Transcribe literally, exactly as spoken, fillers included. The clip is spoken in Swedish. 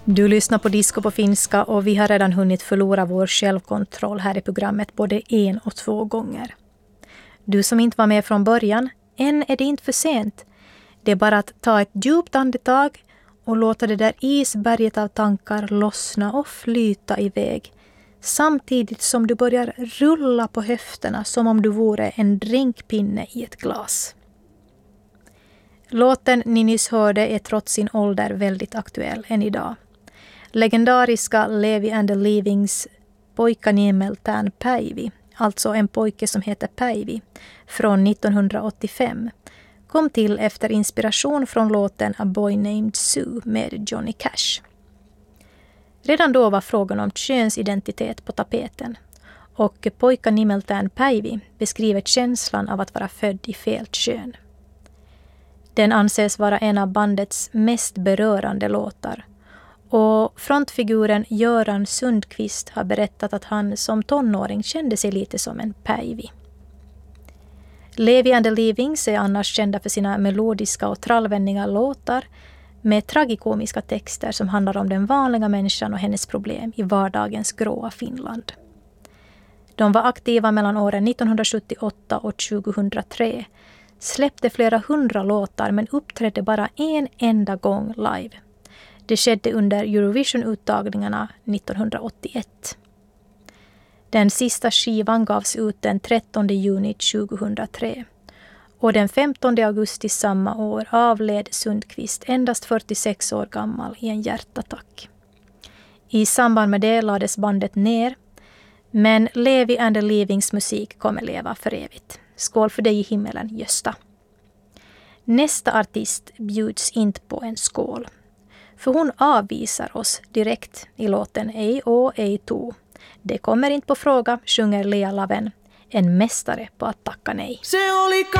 Du lyssnar på Disco på finska och vi har redan hunnit förlora vår självkontroll här i programmet både en och två gånger. Du som inte var med från början, än är det inte för sent. Det är bara att ta ett djupt andetag och låta det där isberget av tankar lossna och flyta iväg. Samtidigt som du börjar rulla på höfterna som om du vore en drinkpinne i ett glas. Låten ni nyss hörde är trots sin ålder väldigt aktuell än idag. Legendariska Levi and the Leavings Poika nimeltään Päivi, alltså en pojke som heter Päivi, från nittonhundraåttiofem, kom till efter inspiration från låten A Boy Named Sue med Johnny Cash. Redan då var frågan om könsidentitet på tapeten och Poika nimeltään Päivi beskriver känslan av att vara född i fel kön. Den anses vara en av bandets mest berörande låtar. Och frontfiguren Göran Sundqvist har berättat att han som tonåring kände sig lite som en Päivi. Levi and the Leavings är annars kända för sina melodiska och trallvänliga låtar med tragikomiska texter som handlar om den vanliga människan och hennes problem i vardagens gråa Finland. De var aktiva mellan åren nittonhundrasjuttioåtta och tjugohundratre, släppte flera hundra låtar men uppträdde bara en enda gång live. Det skedde under Eurovision-uttagningarna nittonhundraåttioett. Den sista skivan gavs ut den trettonde juni tjugohundratre. Och den femtonde augusti samma år avled Sundqvist endast fyrtiosex år gammal i en hjärtattack. I samband med det lades bandet ner. Men Levi and the Leavings musik kommer leva för evigt. Skål för dig i himmelen, Gösta. Nästa artist bjuds inte på en skål. För hon avvisar oss direkt i låten Ei å, ei to. Det kommer inte på fråga, sjunger Lea Laven. En mästare på att tacka nej.